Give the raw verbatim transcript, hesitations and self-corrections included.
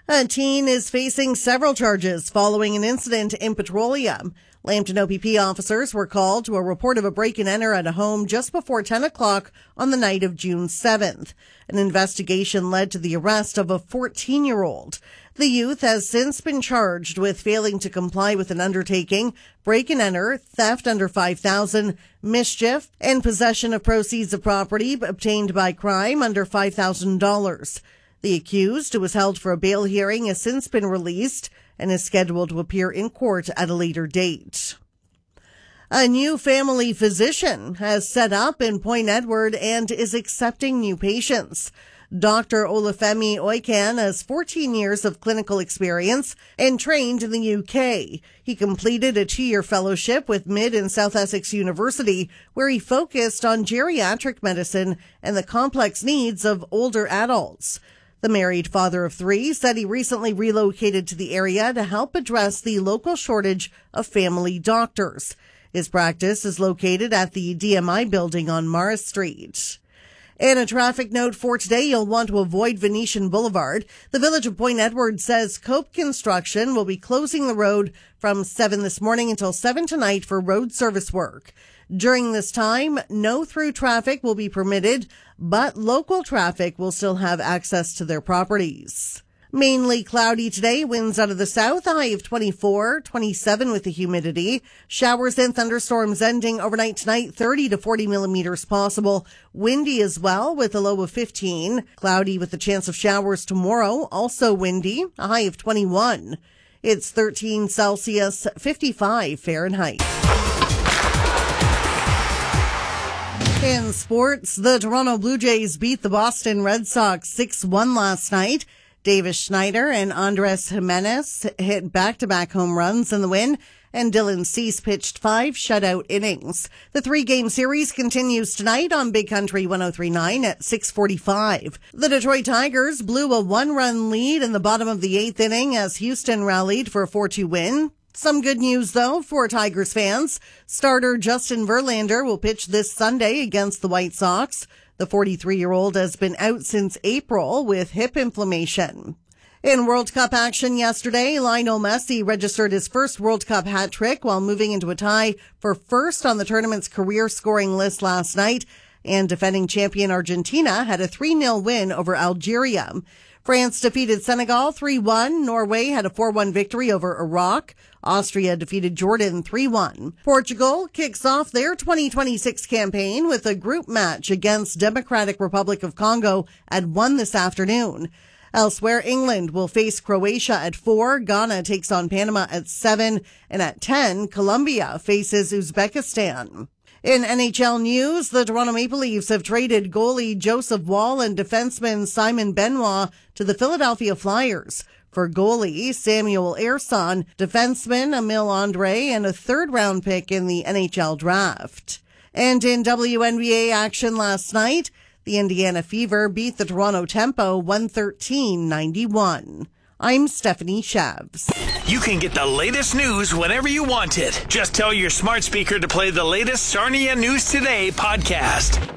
A teen is facing several charges following an incident in Petroleum. Lambton O P P officers were called to a report of a break-and-enter at a home just before ten o'clock on the night of June seventh. An investigation led to the arrest of a fourteen-year-old. The youth has since been charged with failing to comply with an undertaking, break-and-enter, theft under five thousand dollars, mischief, and possession of proceeds of property obtained by crime under five thousand dollars. The accused, who was held for a bail hearing, has since been released and is scheduled to appear in court at a later date. A new family physician has set up in Point Edward and is accepting new patients. Doctor Olufemi Oiken has fourteen years of clinical experience and trained in the U K. He completed a two-year fellowship with Mid and South Essex University, where he focused on geriatric medicine and the complex needs of older adults. The married father of three said he recently relocated to the area to help address the local shortage of family doctors. His practice is located at the D M I building on Morris Street. And a traffic note for today, you'll want to avoid Venetian Boulevard. The Village of Point Edward says Cope Construction will be closing the road from seven this morning until seven tonight for road service work. During this time, no through traffic will be permitted, but local traffic will still have access to their properties. Mainly cloudy today, winds out of the south, a high of twenty-four, twenty-seven with the humidity. Showers and thunderstorms ending overnight tonight, thirty to forty millimeters possible. Windy as well with a low of fifteen. Cloudy with the chance of showers tomorrow, also windy, a high of twenty-one. It's thirteen Celsius, fifty-five Fahrenheit. In sports, the Toronto Blue Jays beat the Boston Red Sox six one last night. Davis Schneider and Andres Jimenez hit back-to-back home runs in the win, and Dylan Cease pitched five shutout innings. The three-game series continues tonight on Big Country one oh three point nine at six forty-five. The Detroit Tigers blew a one-run lead in the bottom of the eighth inning as Houston rallied for a four two win. Some good news, though, for Tigers fans. Starter Justin Verlander will pitch this Sunday against the White Sox. The forty-three-year-old has been out since April with hip inflammation. In World Cup action yesterday, Lionel Messi registered his first World Cup hat trick while moving into a tie for first on the tournament's career scoring list last night. And defending champion Argentina had a three nil win over Algeria. France defeated Senegal three one. Norway had a four one victory over Iraq. Austria defeated Jordan three one. Portugal kicks off their twenty twenty-six campaign with a group match against Democratic Republic of Congo at one this afternoon. Elsewhere, England will face Croatia at four. Ghana takes on Panama at seven. And at ten, Colombia faces Uzbekistan. In N H L news, the Toronto Maple Leafs have traded goalie Joseph Woll and defenseman Simon Benoit to the Philadelphia Flyers for goalie Samuel Ersson, defenseman Emil Andre, and a third-round pick in the N H L draft. And in W N B A action last night, the Indiana Fever beat the Toronto Tempo one thirteen ninety-one. I'm Stephanie Shavs. You can get the latest news whenever you want it. Just tell your smart speaker to play the latest Sarnia News Today podcast.